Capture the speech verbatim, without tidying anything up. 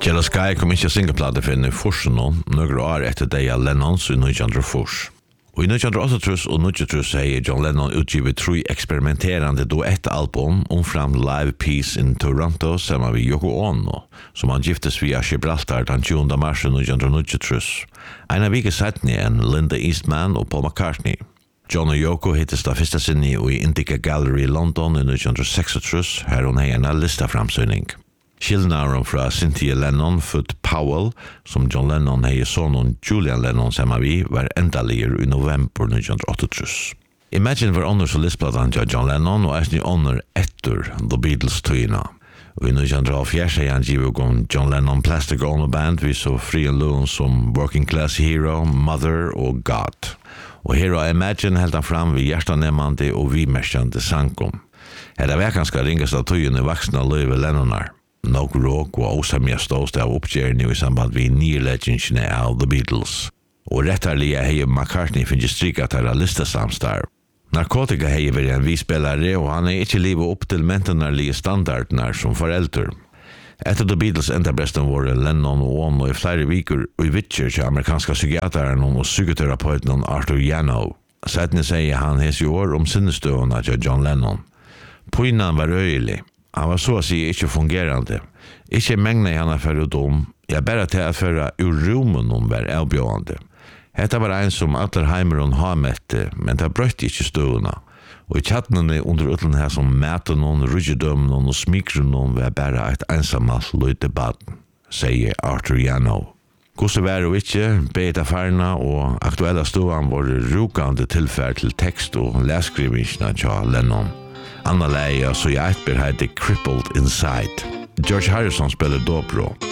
Jealous Guy kom ikke singleplate for en forsen nå, noen år etter det av Lennons i nitton fors. Og i nitton åttaogtrýss og nittonogtrýss har John Lennon utgivet tre eksperimenterande duettalbum omfram Live Peace in Toronto sammen med Yoko Ono, som han giftes via Gibraltar den tjugonde mars nitton nittonogtrýss. En av vike settene enn Linda Eastman og Paul McCartney. John og Yoko hittes da første sinne i Indica Gallery i London i nitton seksogtrýss, her hun har en listaframsynning. Skillnaden fra Cynthia Lennon, født Powell, som John Lennon hei sonen Julian Lennon sammen vi, var endalier i november nitton åttaogtrýss. Imagine var under solistplatan til John Lennon og er under etter The Beatles-tøyna. Og i nitton halvfjerds har han givet om John Lennon Plastic Ono Band, vi så fri en løn som Working Class Hero, Mother og God. Og her og Imagine helt han fram vi hjertanemmande og vimerskjande sangkom. Her er vekanska ringast av tøyene vaksna løyve Lennonar. Nok råk og osamja ståst av oppgjørende i samband vi nyleggingene av The Beatles. Og rettarlige hei McCartney finnes strikat her av listesamstar. Narkotika hei vært en vispelare, og han er ikke livet opp til mentenarlige standardene som foreldre. Etter The Beatles enda besten våre Lennon og Ono i flere viker og i vitcher til amerikanska psykiateren og psykoterapeuten Arthur Janow. Settene sier han hes i år om sinnestøvende til John Lennon. Poinnan var øyelig. Han var så å si ikke fungerende. Ikke mengna i han er for dom. Jeg bare til å føre ur rummen om hver avbjørende. Hetta var en som alle heimeren har mette, men det brøtte ikke støvende. Og i tjattene under utlen her som mæten noen, rydgedømmen og smikren noen var bare et ensammalt løytebaden, sier Arthur Janow. Hvordan var det ikke, beita farna og aktuelle støvene var rukande tilfær til tekst og leskrivingene til Lennon. Anna leia så jeg etber heter Crippled Inside. George Harrison spiller dobro.